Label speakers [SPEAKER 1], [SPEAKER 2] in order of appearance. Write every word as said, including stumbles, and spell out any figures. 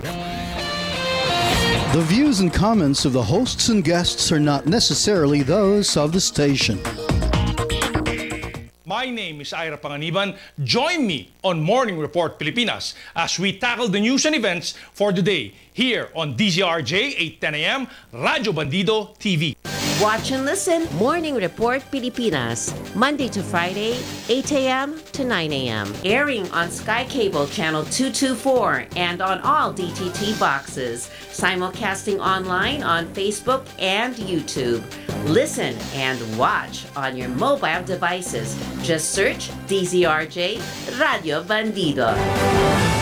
[SPEAKER 1] The views and comments of the hosts and guests are not necessarily those of the station.
[SPEAKER 2] My name is Ira Panganiban. Join me on Morning Report Pilipinas as we tackle the news and events for the day here on D Z R J eight ten A M, Radyo Bandido T V.
[SPEAKER 3] Watch and listen Morning Report Pilipinas, Monday to Friday, eight A M to nine A M Airing on Sky Cable Channel two twenty-four and on all D T T boxes. Simulcasting online on Facebook and YouTube. Listen and watch on your mobile devices. Just search D Z R J Radio Bandido.